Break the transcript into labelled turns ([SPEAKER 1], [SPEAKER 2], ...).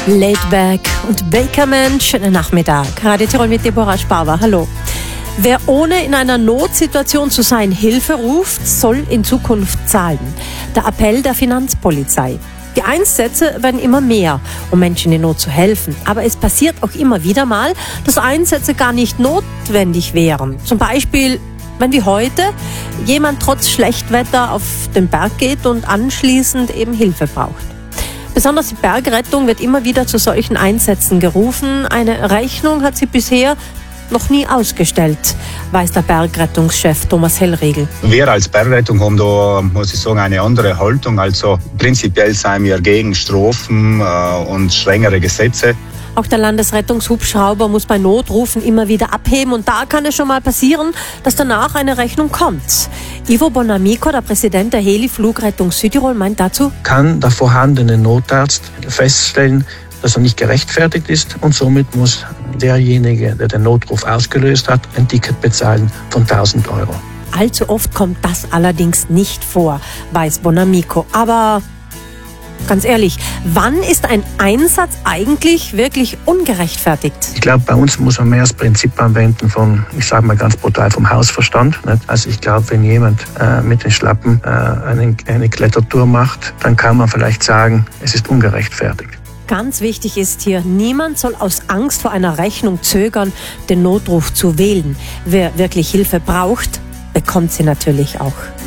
[SPEAKER 1] Laidback und Bakerman, schönen Nachmittag. Radio Tirol mit Deborah Sparwa, hallo. Wer ohne in einer Notsituation zu sein Hilfe ruft, soll in Zukunft zahlen. Der Appell der Finanzpolizei. Die Einsätze werden immer mehr, um Menschen in Not zu helfen. Aber es passiert auch immer wieder mal, dass Einsätze gar nicht notwendig wären. Zum Beispiel, wenn wie heute jemand trotz Schlechtwetter auf den Berg geht und anschließend eben Hilfe braucht. Besonders die Bergrettung wird immer wieder zu solchen Einsätzen gerufen. Eine Rechnung hat sie bisher noch nie ausgestellt, weiß der Bergrettungschef Thomas Hellriegel.
[SPEAKER 2] Wir als Bergrettung haben da, muss ich sagen, eine andere Haltung. Also prinzipiell sind wir gegen Strafen und strengere Gesetze.
[SPEAKER 1] Auch der Landesrettungshubschrauber muss bei Notrufen immer wieder abheben und da kann es schon mal passieren, dass danach eine Rechnung kommt. Ivo Bonamico, der Präsident der Heli-Flugrettung Südtirol, meint dazu:
[SPEAKER 3] Kann der vorhandene Notarzt feststellen, dass er nicht gerechtfertigt ist und somit muss derjenige, der den Notruf ausgelöst hat, ein Ticket bezahlen von 1.000 €.
[SPEAKER 1] Allzu oft kommt das allerdings nicht vor, weiß Bonamico. Aber ganz ehrlich, wann ist ein Einsatz eigentlich wirklich ungerechtfertigt? Ich
[SPEAKER 3] glaube, bei uns muss man mehr das Prinzip anwenden von, ich sage mal ganz brutal, vom Hausverstand. Also ich glaube, wenn jemand mit den Schlappen eine Klettertour macht, dann kann man vielleicht sagen, es ist ungerechtfertigt.
[SPEAKER 1] Ganz wichtig ist hier, niemand soll aus Angst vor einer Rechnung zögern, den Notruf zu wählen. Wer wirklich Hilfe braucht, bekommt sie natürlich auch.